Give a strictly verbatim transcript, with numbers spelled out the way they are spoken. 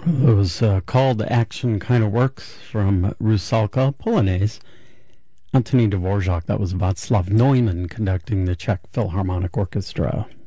Those uh, call to action kind of works from Rusalka Polonaise. Anthony Dvorak, that was Václav Neumann conducting the Czech Philharmonic Orchestra.